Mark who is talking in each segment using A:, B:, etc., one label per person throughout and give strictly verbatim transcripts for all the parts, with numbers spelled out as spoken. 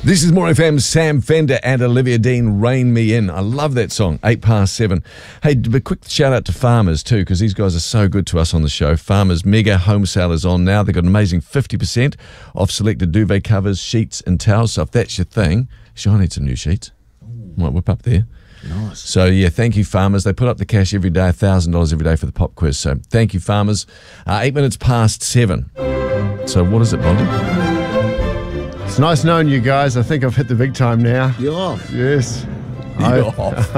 A: This is More F M's Sam Fender and Olivia Dean, Rain Me In. I love that song, eight past seven. Hey, a quick shout out to Farmers too, because these guys are so good to us on the show. Farmers mega home sale is on now. They've got an amazing fifty percent off selected duvet covers, sheets and towels. So if that's your thing, sure, I need some new sheets. Might whip up there.
B: Nice.
A: So, yeah, thank you, Farmers. They put up the cash every day, one thousand dollars every day for the pop quiz. So, thank you, Farmers. Uh, eight minutes past seven. So, what is it, Bondi?
C: It's nice knowing you guys. I think I've hit the big time now.
B: You're off.
C: Yes.
A: You're
C: I,
A: off.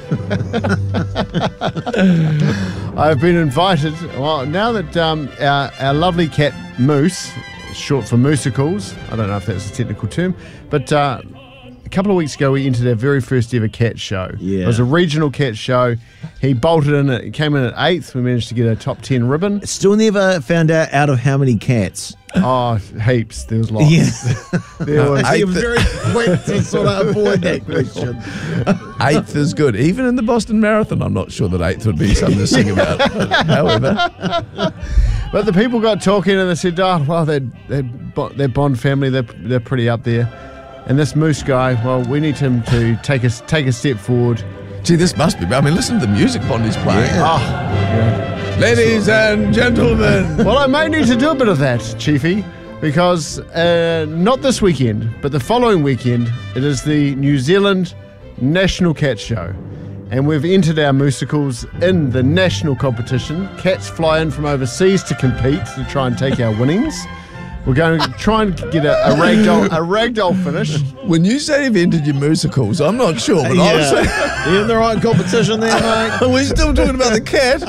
C: I've been invited. Well, now that um, our, our lovely cat Moose, short for Moosicles, I don't know if that's a technical term, but uh, a couple of weeks ago we entered our very first ever cat show.
B: Yeah.
C: It was a regional cat show. He bolted in, it came in at eighth. We managed to get a top ten ribbon.
B: Still never found out out of how many cats.
C: Oh, heaps. There was lots.
B: Yeah.
C: There was.
B: He was very quick to sort of avoid that question.
A: Eighth is good. Even in the Boston Marathon, I'm not sure that eighth would be something to sing about. But, however.
C: But the people got talking and they said, oh, well, they're, they're, Bo- they're Bond family. They're, they're pretty up there. And this Moose guy, well, we need him to take a, take a step forward.
A: Gee, this must be. I mean, listen to the music Bondi's playing.
C: Oh, yeah.
A: Ladies and gentlemen.
C: Well, I may need to do a bit of that, Chiefy, because uh, not this weekend, but the following weekend, it is the New Zealand National Cat Show. And we've entered our Moosicles in the national competition. Cats fly in from overseas to compete, to try and take our winnings. We're going to try and get a, a ragdoll a ragdoll finish.
A: When you say you've entered your musicals, I'm not sure, but I was saying,
B: You in the right competition there, mate?
A: are we still talking about the cat?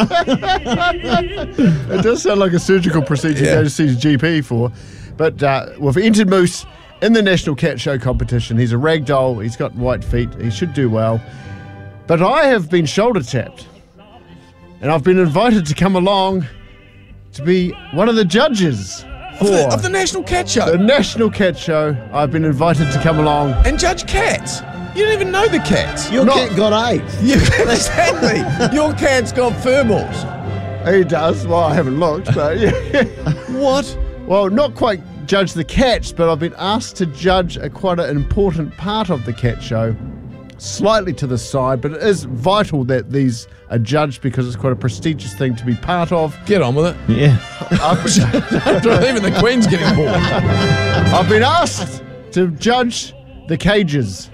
C: It does sound like a surgical procedure
A: Yeah.
C: you go to see his G P for. But uh, we've entered Moose in the National Cat Show competition. He's a ragdoll. He's got white feet. He should do well. But I have been shoulder tapped. And I've been invited to come along to be one of the judges
A: Of
C: for
A: the, of the National Cat Show.
C: the National Cat Show. I've been invited to come along.
A: And judge cats. You don't even know the cats.
B: Your
C: Not-
B: cat got eight.
A: You, exactly. Your cat's got fur balls.
C: He does. Well, I haven't looked, but yeah.
A: What?
C: Well, not quite judge the cats, but I've been asked to judge a quite an important part of the cat show, slightly to the side, but it is vital that these are judged because it's quite a prestigious thing to be part of.
A: Get on with it.
B: Yeah.
C: I've been,
A: Even the Queen's getting bored.
C: I've been asked to judge the cages,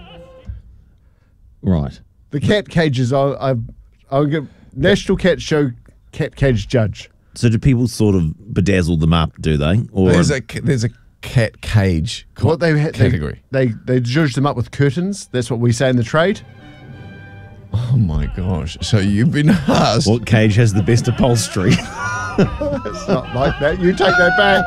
B: Right.
C: the cat cages. I, I, I'll get National Cat Show cat cage judge.
B: So do people sort of bedazzle them up, do they? Or
A: There's a there's a cat cage co-
C: What they ha-
A: category.
C: They, they they judge them up with curtains. That's what we say in the trade.
A: Oh my gosh! So you've been asked.
B: what cage has the best upholstery?
C: It's not like that. You take that back.